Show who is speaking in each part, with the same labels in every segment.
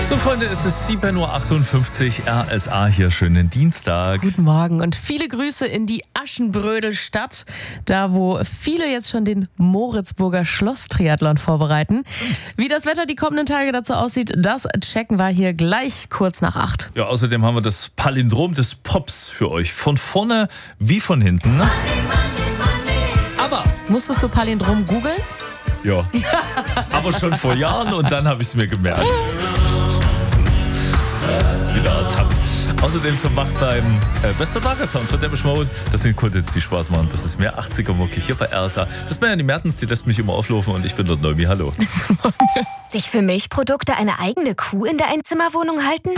Speaker 1: So, Freunde, es ist 7.58 Uhr, RSA hier, schönen Dienstag.
Speaker 2: Guten Morgen und viele Grüße in die Aschenbrödel-Stadt, da wo viele jetzt schon den Moritzburger Schloss-Triathlon vorbereiten. Wie das Wetter die kommenden Tage dazu aussieht, das checken wir hier gleich kurz nach 8.
Speaker 1: Ja, außerdem haben wir das Palindrom des Pops für euch. Von vorne wie von hinten. Ne? Aber...
Speaker 2: Musstest du Palindrom googeln?
Speaker 1: Ja, aber schon vor Jahren und dann habe ich es mir gemerkt. Wieder ertappt. Außerdem zum Machtrein bester Tagessound von Depeche Mode. Das sind Kunst, die Spaß machen. Das ist mehr 80er-Mucke hier bei RSA. Das ist Melanie Mertens, die lässt mich immer auflaufen und ich bin dort Noemi. Hallo.
Speaker 3: Sich für Milchprodukte eine eigene Kuh in der Einzimmerwohnung halten?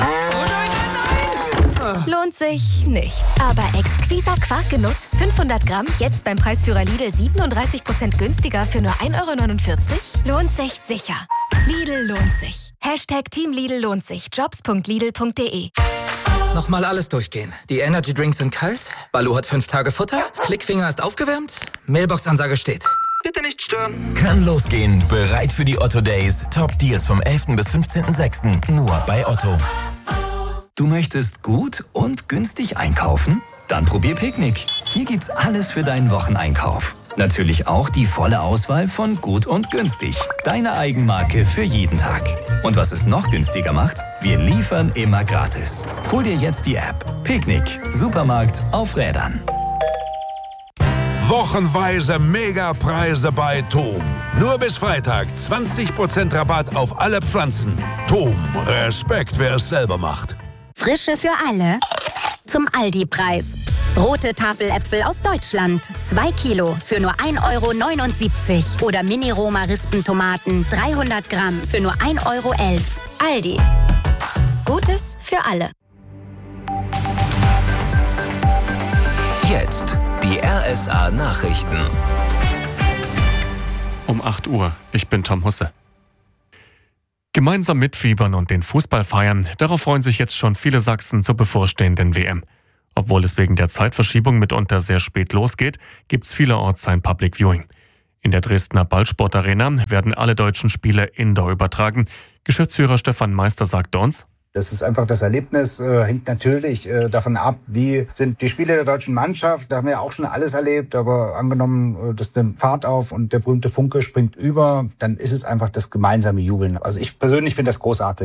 Speaker 3: Lohnt sich nicht. Aber exquiser Quarkgenuss, 500 Gramm, jetzt beim Preisführer Lidl 37% günstiger für nur 1,49 €? Lohnt sich sicher. Lidl lohnt sich. Hashtag Team Lidl lohnt sich. Jobs.lidl.de.
Speaker 4: Nochmal alles durchgehen. Die Energy Drinks sind kalt, Baloo hat 5 Tage Futter, Klickfinger ist aufgewärmt, Mailbox-Ansage steht. Bitte nicht stören.
Speaker 5: Kann losgehen. Bereit für die Otto Days. Top Deals vom 11. bis 15.06. Nur bei Otto. Du möchtest gut und günstig einkaufen? Dann probier Picknick. Hier gibt's alles für deinen Wocheneinkauf. Natürlich auch die volle Auswahl von gut und günstig. Deine Eigenmarke für jeden Tag. Und was es noch günstiger macht? Wir liefern immer gratis. Hol dir jetzt die App. Picknick. Supermarkt auf Rädern.
Speaker 6: Wochenweise Megapreise bei Tom. Nur bis Freitag 20% Rabatt auf alle Pflanzen. Tom, Respekt, wer es selber macht.
Speaker 7: Frische für alle zum Aldi-Preis. Rote Tafeläpfel aus Deutschland. 2 Kilo für nur 1,79 € oder Mini-Roma-Rispentomaten 300 Gramm für nur 1,11 €. Aldi. Gutes für alle.
Speaker 5: Jetzt die RSA Nachrichten.
Speaker 8: Um 8 Uhr. Ich bin Tom Husse. Gemeinsam mitfiebern und den Fußball feiern, darauf freuen sich jetzt schon viele Sachsen zur bevorstehenden WM. Obwohl es wegen der Zeitverschiebung mitunter sehr spät losgeht, gibt's vielerorts ein Public Viewing. In der Dresdner Ballsportarena werden alle deutschen Spiele indoor übertragen. Geschäftsführer Stefan Meister sagte uns:
Speaker 9: Das ist einfach das Erlebnis, hängt natürlich davon ab, wie sind die Spiele der deutschen Mannschaft. Da haben wir ja auch schon alles erlebt, aber angenommen, dass der Fahrt auf und der berühmte Funke springt über, dann ist es einfach das gemeinsame Jubeln. Also ich persönlich finde das großartig.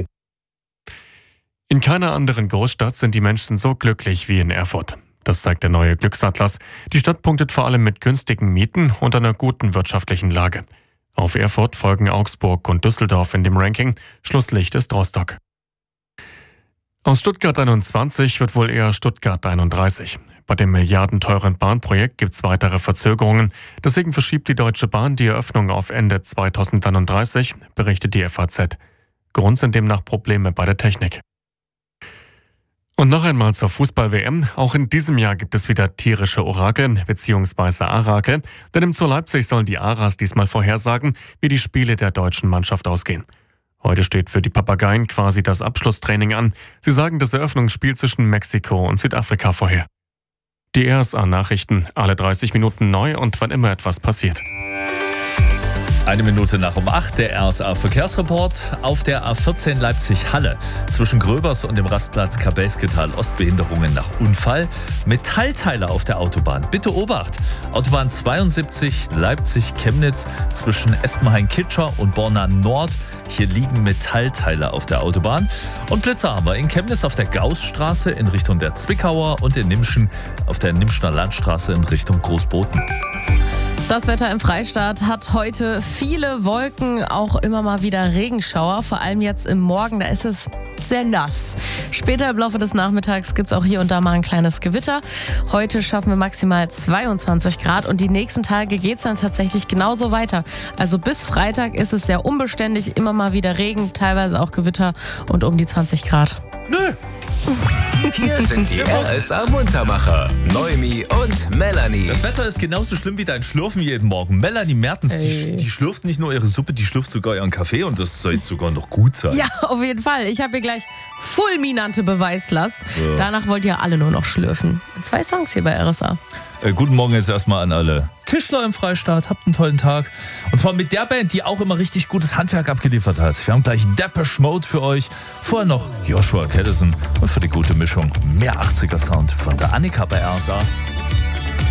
Speaker 8: In keiner anderen Großstadt sind die Menschen so glücklich wie in Erfurt. Das zeigt der neue Glücksatlas. Die Stadt punktet vor allem mit günstigen Mieten und einer guten wirtschaftlichen Lage. Auf Erfurt folgen Augsburg und Düsseldorf in dem Ranking. Schlusslicht ist Rostock. Aus Stuttgart 21 wird wohl eher Stuttgart 31. Bei dem milliardenteuren Bahnprojekt gibt es weitere Verzögerungen. Deswegen verschiebt die Deutsche Bahn die Eröffnung auf Ende 2031, berichtet die FAZ. Grund sind demnach Probleme bei der Technik. Und noch einmal zur Fußball-WM. Auch in diesem Jahr gibt es wieder tierische Orakel bzw. Arakel. Denn im Zoo Leipzig sollen die Aras diesmal vorhersagen, wie die Spiele der deutschen Mannschaft ausgehen. Heute steht für die Papageien quasi das Abschlusstraining an. Sie sagen das Eröffnungsspiel zwischen Mexiko und Südafrika vorher. Die RSA-Nachrichten, alle 30 Minuten neu und wann immer etwas passiert.
Speaker 1: 1 Minute nach um 8, der RSA-Verkehrsreport. Auf der A14 Leipzig-Halle zwischen Gröbers und dem Rastplatz Kabelsketal Ostbehinderungen nach Unfall. Metallteile auf der Autobahn. Bitte Obacht! Autobahn 72 Leipzig-Chemnitz zwischen Espenhain-Kitscher und Borna Nord. Hier liegen Metallteile auf der Autobahn. Und Blitzer haben wir in Chemnitz auf der Gaußstraße in Richtung der Zwickauer und in Nimschen auf der Nimschener Landstraße in Richtung Großboten.
Speaker 2: Das Wetter im Freistaat hat heute viele Wolken, auch immer mal wieder Regenschauer. Vor allem jetzt im Morgen, da ist es sehr nass. Später im Laufe des Nachmittags gibt es auch hier und da mal ein kleines Gewitter. Heute schaffen wir maximal 22 Grad und die nächsten Tage geht es dann tatsächlich genauso weiter. Also bis Freitag ist es sehr unbeständig, immer mal wieder Regen, teilweise auch Gewitter und um die 20 Grad.
Speaker 1: Nö!
Speaker 5: Hier sind die RSA-Muntermacher, Noemi und Melanie.
Speaker 1: Das Wetter ist genauso schlimm wie dein Schlürfen jeden Morgen. Melanie Mertens, die schlürft nicht nur ihre Suppe, die schlürft sogar ihren Kaffee und das soll jetzt sogar noch gut sein.
Speaker 2: Ja, auf jeden Fall. Ich habe hier gleich fulminante Beweislast. Ja. Danach wollt ihr alle nur noch schlürfen. 2 Songs hier bei RSA.
Speaker 1: Guten Morgen jetzt erstmal an alle Tischler im Freistaat. Habt einen tollen Tag. Und zwar mit der Band, die auch immer richtig gutes Handwerk abgeliefert hat. Wir haben gleich Depeche Mode für euch. Vorher noch Joshua Caddison und für die gute Mischung mehr 80er Sound von der Annika bei RSA.